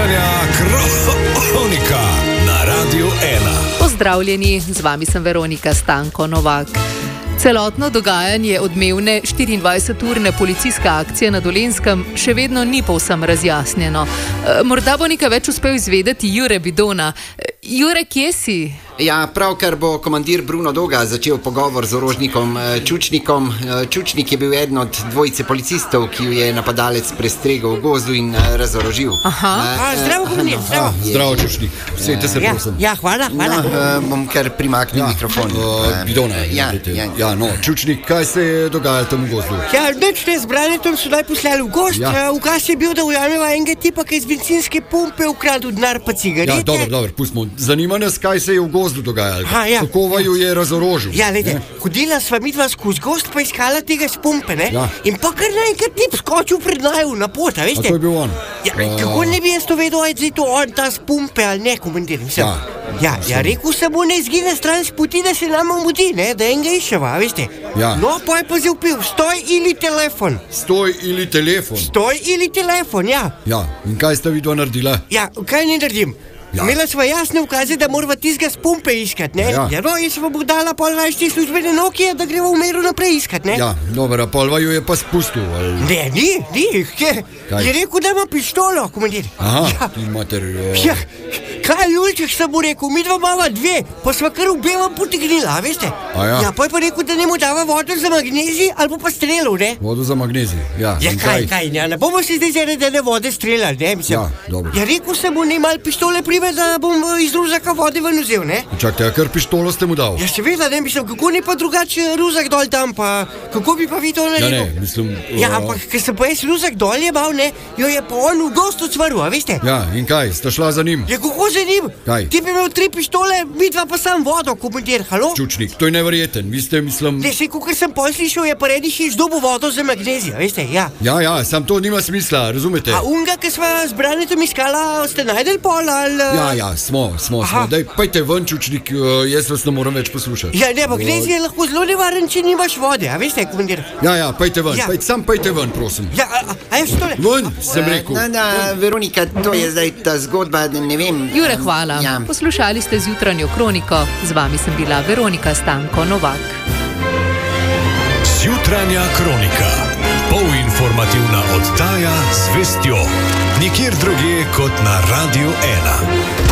Jutranja kronika na Radiu 1. Pozdravljeni, z vami sem Veronika Stanko Novak. Celotno dogajanje odmevne 24-urne policijske akcije na Dolenjskem še vedno ni povsem razjasnjeno. Morda bo nekaj več uspel izvedeti Jure Bidona. Jure, kje si? Ja, pravkar bo komandir Bruno Doga začel pogovor z orožnikom Čučnikom. Čučnik je bil eden od dvojice policistov, ki ju je napadalec prestregel v gozdu in razorožil. Zdravo, komandir, zdravo. Zdravo, Čučnik. Sejte se, prosim. Ja, hvala. Bom kar primaknil mikrofon. Bidone. Čučnik, kaj se je dogajalo tam v gozdu? Ja, nič ne, z Branetom so naj poslali v gozd. Ukaz je bil, da ujameva enega tipa, ki je z bencinske pumpe ukradel denar pa cigarete. Ja, dobro, pustimo. Zanima nas, kaj se je v gozdu dogajalo. Kako vaju je razorožil? Ja, lejte, hodila sva midva skozi gozd pa iskala tega s pumpe, ne? Ja. In pa kar naenkrat tip skočil pred naju na pot, a veste? A to je bil on? Ja, kako ne bi jaz to vedel, ali je to on, ta s pumpe ali ne, komandir, mislim. Ja, rekel sem mu, ne izgine stran s poti, da se nama mudi, ne, da enega iščeva, veste. Ja. No, pa je pa zavpil, stoj ili telefon. Stoj ili telefon? Stoj ili telefon, ja. Ja, in kaj sta vidva naredila? Ja, kaj ne naredim? Ja. Imela sva jasne ukaze, da morava tistega s pumpe iskat, ne? Ja, no, jaz sva bo dala pol najšti službene Nokije, da greva v meru naprej iskat, ne? Ja, dobro, pol vaju je pa spustil, ali? Ne, ni, je rekel, da ima pištolo, komandir. Aha, ti mater... Ja, kaj Julček sem mu rekel, midva mava dve, pa sva kar v belem potegnila, veste? Ja, pa je pa rekel, da ne mu dava vodo za magnezij, ali pa strelov, ne? Vodo za magnezij, ja. Ja, kaj, ne bomo se zdaj zaradi ene vode streljali, ne, mislim. Ja, dobro. Ja, rekel sem mu, ne, mal pištole prime, da bom iz ruzaka vode ven vzel, ne? Čakajte, a kar pištolo ste mu dal? Ja, seveda, ne, mislim, kako ne pa drugače ruzak dol tam, pa kako bi pa vi to naredil? Ja, ne, mislim... Ja, ampak, ker sem pa jaz ruzak dol jebal, ne, jo je pa on v gost odsvaril, a veste? Ja, in kaj, sta šla za njim? Ja, kako za njim? Kaj? Ti bi imel 3 pištole, midva pa sam vodo, komandir, halo? Čučnik, to je neverjeten, vi ste, mislim... Ne, sej, kakor sem pol slišal, je pa rediš izdobil vodo za magnezij, veste, ja. Ja, sam to nima smisla, razumete? A unga, ki sva z Branetom iskala, ste najdel pol, ali... Ja, smo. Daj, pojte ven, Čučnik, jaz vas ne moram več poslušati. Ja, ne, magnezij je lahko zelo nevaren, če nimaš vode, a veste, komandir? Ja, pojte ven, pojte ven, prosim. Ja, a jaz tole? Ven, sem rekel. Veronika, to je zdaj ta zgodba, ne vem. Jure, hvala. Ja. Poslušali ste z jutranjo kroniko. Z vami sem bila Veronika Stanko Novak. Jutranja kronika. Polinformativna oddaja z vestjo. Nikjer drugje kot na Radiu 1.